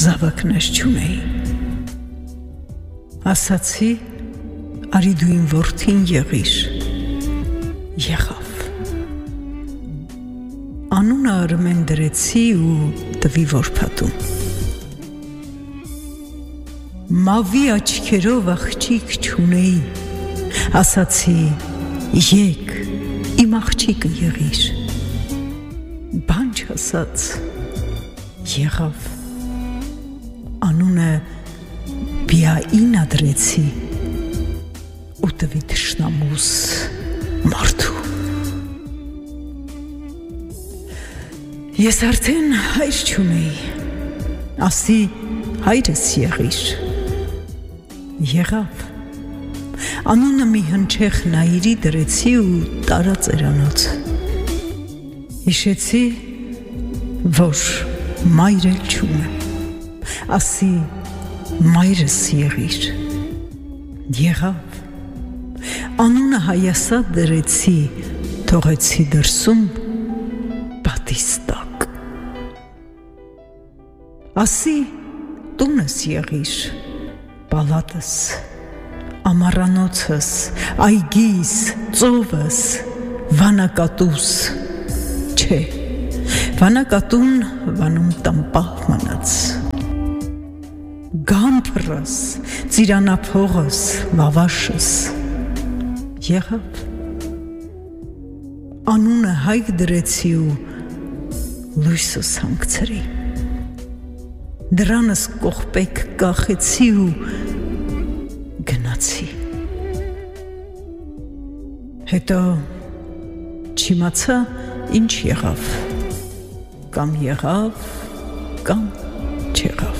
զավակներ չունեի։ Ասացի, արի դու իմ որդին եղիր, եղավ։ Անունը Արմեն դրեցի ու տվի որբաթուն։ Մավի աչքերով աղջիկ չունեի, ասացի, եկ, իմ աղջիկը եղիր, բան չասած, եղավ։ Անունը Բիային դրեցի ու տվի թշնամուս մարդու։ Ես արդեն հայր չունեի, ասի հայրս եղիր, եղավ։ Անունը մի հնչեղ նայիրի դրեցի ու տարա ծերանոց։ Հիշեցի, որ մայր էլ չունեմ, ասի մայրս եղիր, եղավ։ Անունը Հայասատ դրեցի, թողեցի դրսում պատիս տակ։ Ասի տունս եղիր, պալատս, ամառանոցս, այգիս, ծովս, վանակատուս, չէ, վանակատուն վանում տամպահ մնաց։ Գամփրս, ծիրանափողս, լավաշս, եղավ։ Անունը Հայկ դրեցի ու լույսս հանգցրի։ Դրանս կողպեկ կախեցի ու գնացի։ Հետո չիմացա ինչ եղավ, կամ եղավ, կամ չեղավ։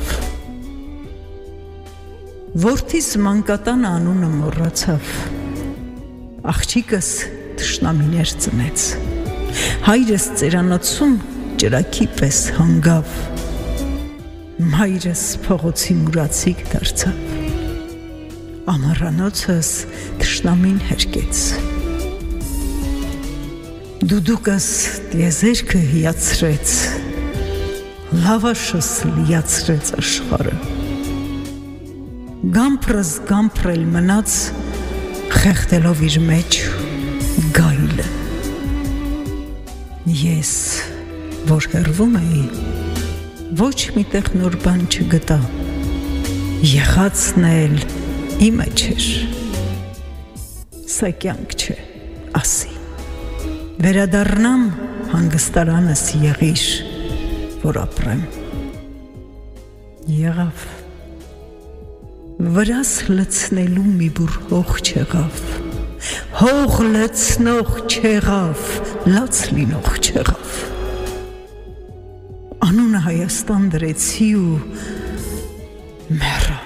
Որդիս մանկատան անունը մոռացավ, աղջիկս թշնամիներ ծնեց, հայրս ծերանոցում ճրագի պես հանգավ, մայրս փողոցի մուրացիկ դարձավ, ամառանոցս թշնամին հերկեց, դուդուկս տիեզերքը հիացրեց, լավաշս լիացրեց աշխարհը, գամփրս գամփրել մնաց, խեղդելով իր մեջ գայլը։ Ես, որ հեռվում էի, ոչ միտեղ նոր բան չգտա, եղածն էլ իմը չէր, սա կյանք չէ, ասի, վերադառնամ հանգստարանս եղիր, որ ապրեմ, եղավ, վրաս լցնելու մի բուր հող չեղավ, հող լցնող չեղավ, լաց լինող չեղավ, անունը Հայաստան դրեցի ու մեռավ։